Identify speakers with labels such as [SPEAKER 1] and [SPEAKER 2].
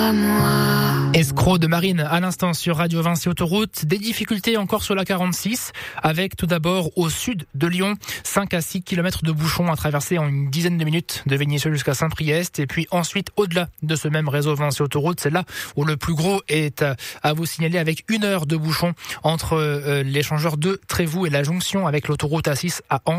[SPEAKER 1] à moi.
[SPEAKER 2] Escroc de Marine à l'instant sur Radio Vinci Autoroute. Des difficultés encore sur la 46 avec tout d'abord au sud de Lyon 5 à 6 km de bouchons à traverser en une dizaine de minutes de Vénissieux jusqu'à Saint-Priest et puis ensuite au-delà de ce même réseau Vinci Autoroute, c'est là où le plus gros est à vous signaler avec 1 heure de bouchons entre l'échangeur de Trévoux et la jonction avec l'autoroute A6 à Ans.